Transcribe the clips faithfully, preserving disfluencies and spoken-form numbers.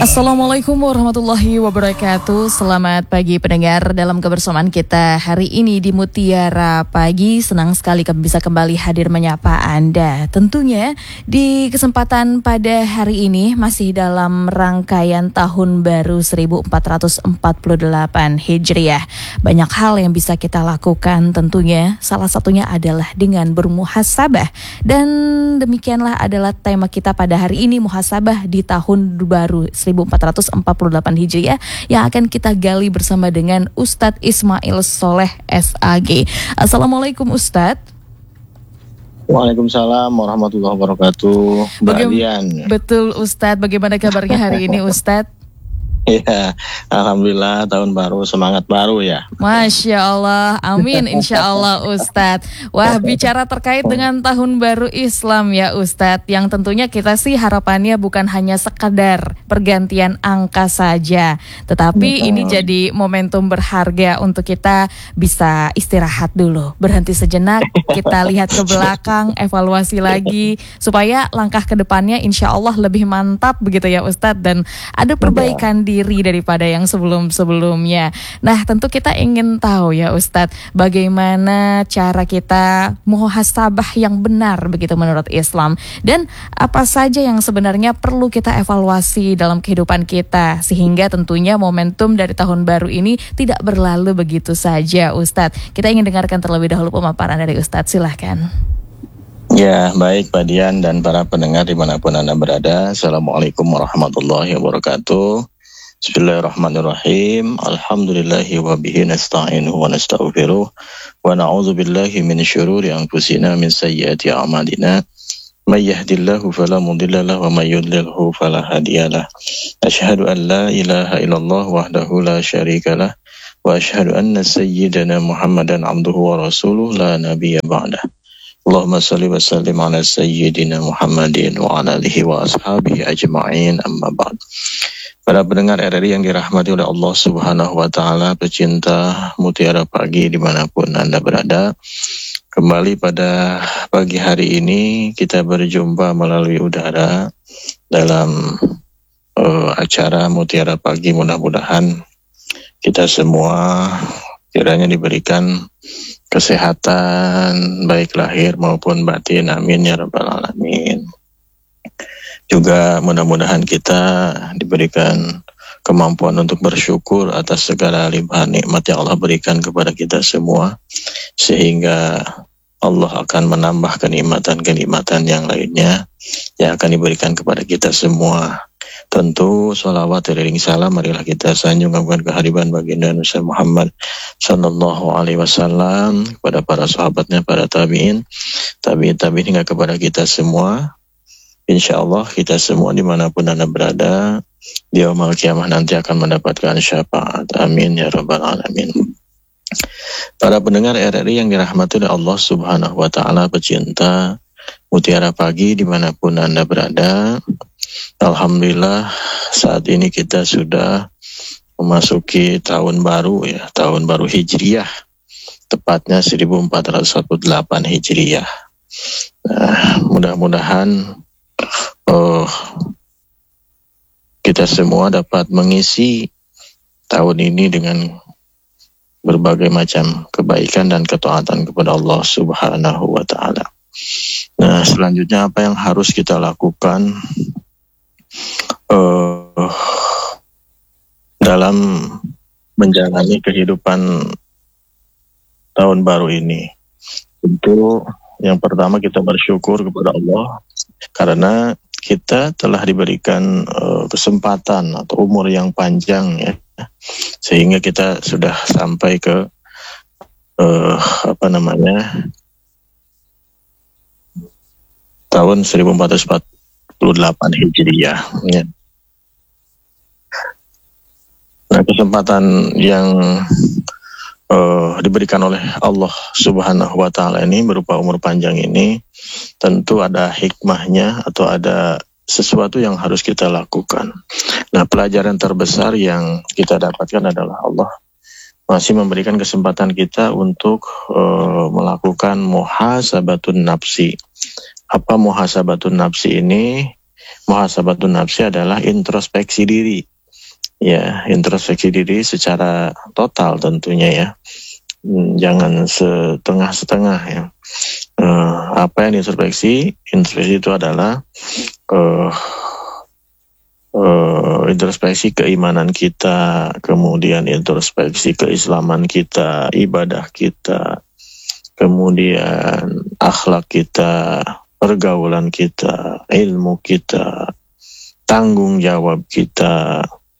Assalamualaikum warahmatullahi wabarakatuh. Selamat pagi pendengar, dalam kebersamaan kita hari ini di Mutiara Pagi. Senang sekali kami bisa kembali hadir menyapa Anda. Tentunya di kesempatan pada hari ini masih dalam rangkaian tahun baru seribu empat ratus empat puluh delapan Hijriah. Banyak hal yang bisa kita lakukan tentunya. Salah satunya adalah dengan bermuhasabah. Dan demikianlah adalah tema kita pada hari ini, muhasabah di tahun baru seribu empat ratus empat puluh delapan Hijriah, yang akan kita gali bersama dengan Ustadz Ismail Soleh S A G. Assalamualaikum Ustadz. Waalaikumsalam warahmatullahi wabarakatuh. Bagaimana? Betul Ustadz, bagaimana kabarnya hari ini Ustadz? Ya, alhamdulillah tahun baru, semangat baru ya. Masya Allah, amin insya Allah Ustadz. Wah, bicara terkait dengan tahun baru Islam ya Ustadz, yang tentunya kita sih harapannya bukan hanya sekadar pergantian angka saja, tetapi Betul. Ini jadi momentum berharga untuk kita bisa istirahat dulu, berhenti sejenak, kita lihat ke belakang, evaluasi lagi, supaya langkah ke depannya insya Allah lebih mantap begitu ya Ustadz, dan ada perbaikan di diri daripada yang sebelum-sebelumnya. Nah, tentu kita ingin tahu ya Ustadz, bagaimana cara kita muhasabah yang benar begitu menurut Islam, dan apa saja yang sebenarnya perlu kita evaluasi dalam kehidupan kita, sehingga tentunya momentum dari tahun baru ini tidak berlalu begitu saja Ustadz. Kita ingin dengarkan terlebih dahulu pemaparan dari Ustadz, silahkan. Ya, baik Pak Dian dan para pendengar dimanapun Anda berada. Assalamualaikum warahmatullahi wabarakatuh. Bismillahirrahmanirrahim. Alhamdulillahi wa bihi nasta'inuhu wa nastaghfiruh wa na'udzu billahi min syururi anfusina min sayyiati a'malina. May yahdihillahu fala mudilla lahu wa may yudlilhu fala hadiyalah. Asyhadu an la ilaha illallah wahdahu la syarika lah wa asyhadu anna sayyidana Muhammadan abduhu wa rasuluh la nabiyya ba'dah. Allahumma salli wa sallim ala sayyidina Muhammadin wa ala alihi wa ashabihi ajma'in, amma ba'd. Para pendengar R R I yang dirahmati oleh Allah Subhanahu wa Ta'ala, pecinta Mutiara Pagi dimanapun Anda berada, kembali pada pagi hari ini kita berjumpa melalui udara dalam uh, acara Mutiara Pagi. Mudah-mudahan kita semua kiranya diberikan kesehatan baik lahir maupun batin, amin ya rabbal alamin. Juga mudah-mudahan kita diberikan kemampuan untuk bersyukur atas segala limpahan nikmat yang Allah berikan kepada kita semua, sehingga Allah akan menambah kenikmatan-kenikmatan yang lainnya yang akan diberikan kepada kita semua. Tentu sholawat iring salam marilah kita sanjungkan kehadiran baginda Nabi Muhammad sallallahu alaihi wasallam, kepada para sahabatnya, para tabi'in, tabi'in tabi'in hingga kepada kita semua. Insya Allah kita semua dimanapun Anda berada di yaumul kiamah nanti akan mendapatkan syafaat, amin ya rabbal alamin. Para pendengar R R I yang dirahmati oleh Allah Subhanahu wa Ta'ala, pecinta Mutiara Pagi dimanapun Anda berada, alhamdulillah saat ini kita sudah memasuki tahun baru ya, tahun baru Hijriah, tepatnya seribu empat ratus empat puluh delapan Hijriah. Nah, mudah-mudahan Oh, kita semua dapat mengisi tahun ini dengan berbagai macam kebaikan dan ketaatan kepada Allah Subhanahu wa Ta'ala. Nah, selanjutnya apa yang harus kita lakukan uh, dalam menjalani kehidupan tahun baru ini? Tentu yang pertama kita bersyukur kepada Allah karena kita telah diberikan uh, kesempatan atau umur yang panjang ya, sehingga kita sudah sampai ke uh, apa namanya tahun seribu empat ratus empat puluh delapan Hijriah ya. Nah, kesempatan yang Uh, diberikan oleh Allah Subhanahu wa Ta'ala ini berupa umur panjang ini, tentu ada hikmahnya atau ada sesuatu yang harus kita lakukan. Nah, pelajaran terbesar yang kita dapatkan adalah Allah masih memberikan kesempatan kita untuk uh, melakukan muhasabatun nafsi. Apa muhasabatun nafsi ini? muhasabatun nafsi adalah introspeksi diri. Ya, introspeksi diri secara total tentunya ya. Hmm, jangan setengah-setengah ya. Uh, apa yang introspeksi? Introspeksi itu adalah uh, Uh, introspeksi keimanan kita, kemudian introspeksi keislaman kita, ibadah kita, kemudian akhlak kita, pergaulan kita, ilmu kita, tanggung jawab kita,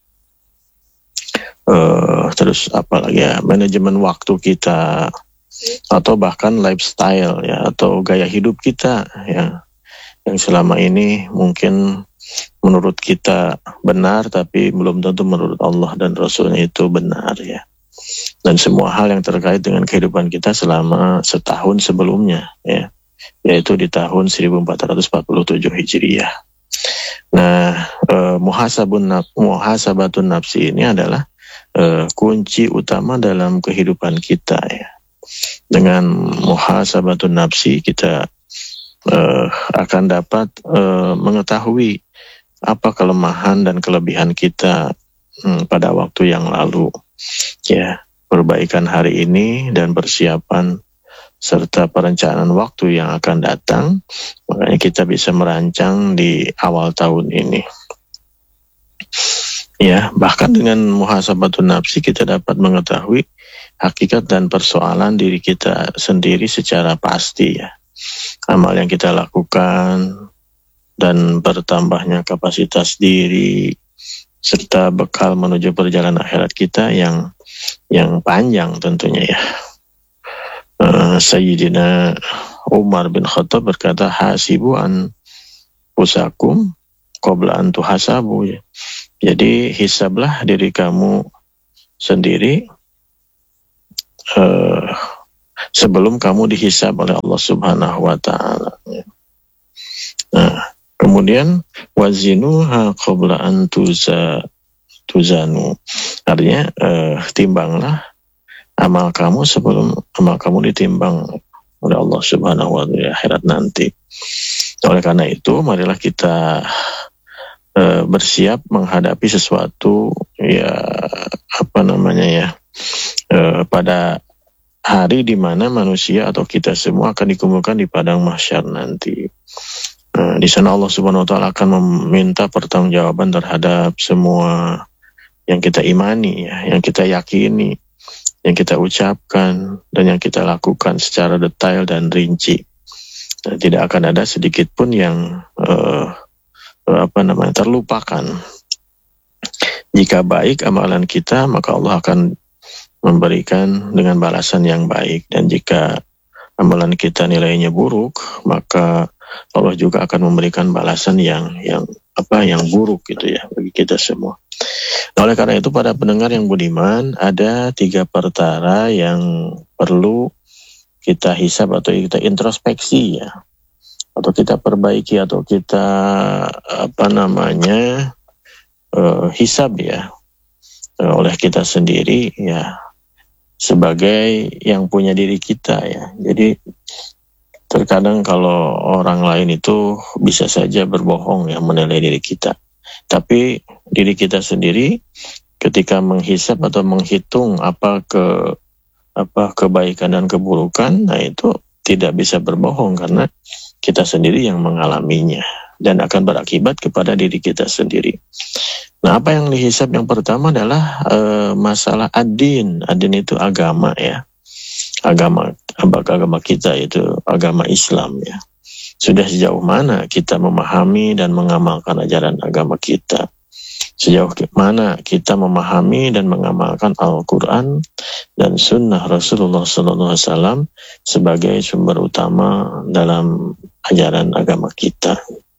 uh, terus apa lagi ya, manajemen waktu kita, atau bahkan lifestyle ya, atau gaya hidup kita ya, yang selama ini mungkin menurut kita benar, tapi belum tentu menurut Allah dan Rasulnya itu benar ya. Dan semua hal yang terkait dengan kehidupan kita selama setahun sebelumnya ya, yaitu di tahun seribu empat ratus empat puluh tujuh Hijriyah. Nah, eh, muhasabun naf, muhasabatun nafsi ini adalah eh, kunci utama dalam kehidupan kita ya. Dengan muhasabatun nafsi kita eh, akan dapat eh, mengetahui apa kelemahan dan kelebihan kita hmm, pada waktu yang lalu ya, perbaikan hari ini dan persiapan serta perencanaan waktu yang akan datang. Makanya kita bisa merancang di awal tahun ini ya. Bahkan dengan muhasabatun nafsi kita dapat mengetahui hakikat dan persoalan diri kita sendiri secara pasti ya. Amal yang kita lakukan dan bertambahnya kapasitas diri serta bekal menuju perjalanan akhirat kita yang yang panjang tentunya ya. Uh, Sayyidina Umar bin Khattab berkata, hasibu an usakum qabla an tuhasabu ya. Jadi hisablah diri kamu sendiri uh, sebelum kamu dihisab oleh Allah Subhanahu wa taala ya. Nah, kemudian wazinuha qabla an tuza tuzanu. Artinya eh, timbanglah amal kamu sebelum amal kamu ditimbang oleh Allah Subhanahu wa taala di akhirat nanti. Oleh karena itu, marilah kita eh, bersiap menghadapi sesuatu ya, apa namanya ya, eh, pada hari di mana manusia atau kita semua akan dikumpulkan di padang mahsyar nanti. Nah, di sana Allah Subhanahu wa taala akan meminta pertanggungjawaban terhadap semua yang kita imani ya, yang kita yakini, yang kita ucapkan dan yang kita lakukan secara detail dan rinci. Nah, tidak akan ada sedikit pun yang uh, apa namanya terlupakan. Jika baik amalan kita, maka Allah akan memberikan dengan balasan yang baik, dan jika amalan kita nilainya buruk, maka Allah juga akan memberikan balasan yang yang apa yang buruk gitu ya bagi kita semua. Nah, oleh karena itu para pendengar yang budiman, ada tiga perkara yang perlu kita hisab atau kita introspeksi ya, atau kita perbaiki atau kita apa namanya uh, hisab ya uh, oleh kita sendiri ya, sebagai yang punya diri kita ya. Jadi terkadang kalau orang lain itu bisa saja berbohong ya, menilai diri kita. Tapi diri kita sendiri ketika menghisap atau menghitung apa ke apa kebaikan dan keburukan, nah itu tidak bisa berbohong karena kita sendiri yang mengalaminya dan akan berakibat kepada diri kita sendiri. Nah, apa yang dihisap yang pertama adalah e, masalah ad-din. Ad-din itu agama ya. Agama agama kita itu agama Islam ya. Sudah sejauh mana kita memahami dan mengamalkan ajaran agama kita? Sejauh mana kita memahami dan mengamalkan Al-Quran dan Sunnah Rasulullah Sallallahu Alaihi Wasallam sebagai sumber utama dalam ajaran agama kita?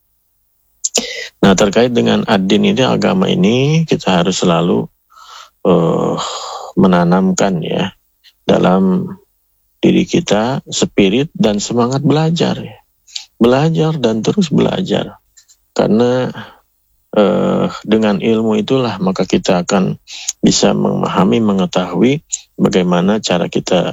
Nah, terkait dengan ad-din ini, agama ini, kita harus selalu uh, menanamkan ya dalam diri kita spirit dan semangat belajar ya. Belajar dan terus belajar, karena eh, dengan ilmu itulah maka kita akan bisa memahami, mengetahui bagaimana cara kita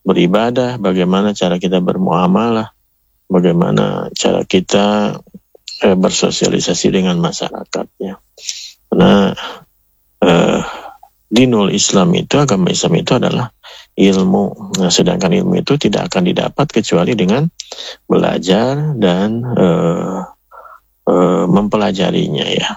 beribadah, bagaimana cara kita bermuamalah, bagaimana cara kita eh, bersosialisasi dengan masyarakatnya. Karena eh, dinul Islam itu, agama Islam itu adalah ilmu. Nah, sedangkan ilmu itu tidak akan didapat kecuali dengan belajar dan eh, eh, mempelajarinya ya.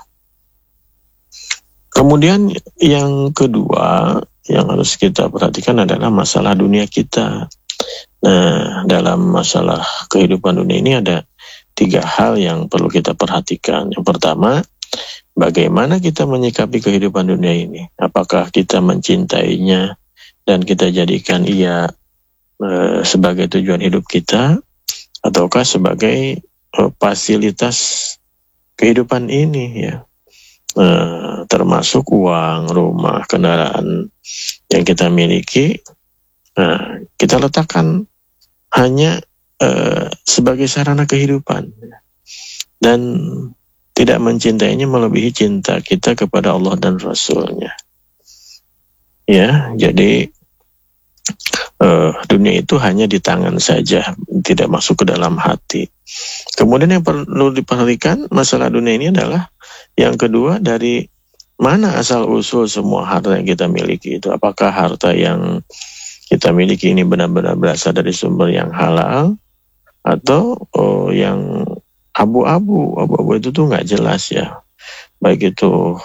Kemudian yang kedua yang harus kita perhatikan adalah masalah dunia kita. Nah, dalam masalah kehidupan dunia ini ada tiga hal yang perlu kita perhatikan. Yang pertama, bagaimana kita menyikapi kehidupan dunia ini? Apakah kita mencintainya dan kita jadikan ia e, sebagai tujuan hidup kita, ataukah sebagai e, fasilitas kehidupan ini ya? E, termasuk uang, rumah, kendaraan yang kita miliki, nah, kita letakkan hanya e, sebagai sarana kehidupan dan tidak mencintainya melebihi cinta kita kepada Allah dan Rasulnya. Ya, jadi uh, dunia itu hanya di tangan saja, tidak masuk ke dalam hati. Kemudian yang perlu diperhatikan masalah dunia ini adalah yang kedua, dari mana asal usul semua harta yang kita miliki itu? Apakah harta yang kita miliki ini benar-benar berasal dari sumber yang halal atau oh, yang abu-abu? Abu-abu itu tuh nggak jelas ya, baik itu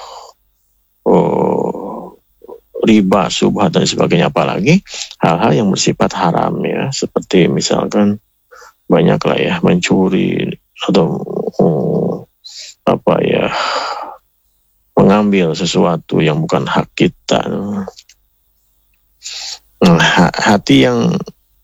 oh, riba, subhat dan sebagainya, apalagi hal-hal yang bersifat haram ya, seperti misalkan banyak lah ya mencuri atau oh, apa ya, mengambil sesuatu yang bukan hak kita. Hati yang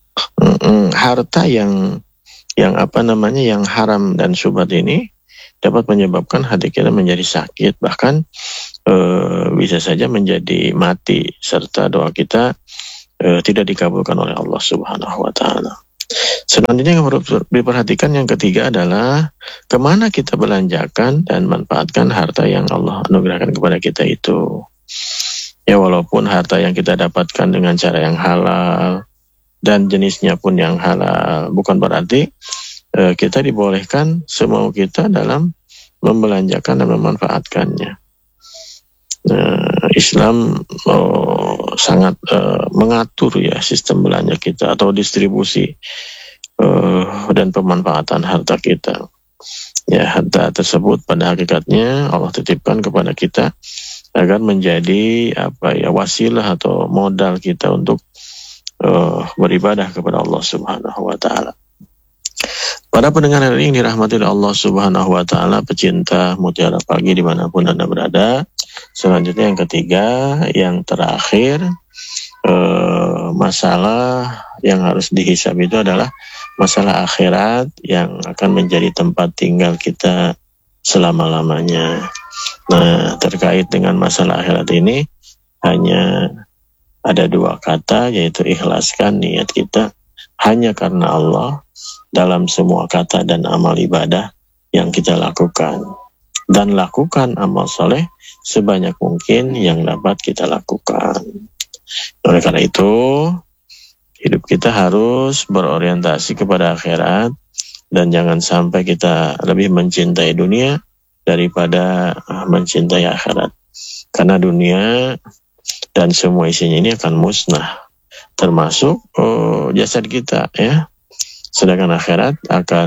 harta yang yang apa namanya yang haram dan syubhat ini dapat menyebabkan hati kita menjadi sakit, bahkan e, bisa saja menjadi mati, serta doa kita e, tidak dikabulkan oleh Allah Subhanahu wa taala. Selanjutnya yang perlu diperhatikan yang ketiga adalah kemana kita belanjakan dan manfaatkan harta yang Allah anugerahkan kepada kita itu. Ya, walaupun harta yang kita dapatkan dengan cara yang halal dan jenisnya pun yang halal, bukan berarti eh, kita dibolehkan semau kita dalam membelanjakan dan memanfaatkannya. Nah, Islam oh, sangat eh, mengatur ya sistem belanja kita atau distribusi eh, dan pemanfaatan harta kita. Ya, harta tersebut pada hakikatnya Allah titipkan kepada kita agar menjadi apa ya wasilah atau modal kita untuk Uh, beribadah kepada Allah Subhanahu wa taala. Para pendengar hari ini dirahmati oleh Allah Subhanahu wa taala, pecinta Mutiara Pagi dimanapun Anda berada. Selanjutnya yang ketiga, yang terakhir, uh, masalah yang harus dihisab itu adalah masalah akhirat yang akan menjadi tempat tinggal kita selama-lamanya. Nah, terkait dengan masalah akhirat ini hanya ada dua kata, yaitu ikhlaskan niat kita hanya karena Allah dalam semua kata dan amal ibadah yang kita lakukan, dan lakukan amal soleh sebanyak mungkin yang dapat kita lakukan. Oleh karena itu, hidup kita harus berorientasi kepada akhirat dan jangan sampai kita lebih mencintai dunia daripada mencintai akhirat, karena dunia dan semua isinya ini akan musnah, termasuk oh, jasad kita ya. Sedangkan akhirat akan